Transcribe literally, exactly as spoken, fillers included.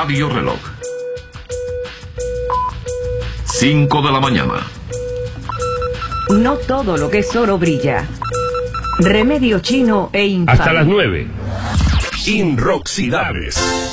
Radio Reloj. cinco de la mañana. No todo lo que es oro brilla. Remedio chino e infame. Hasta las nueve. Inroxidables.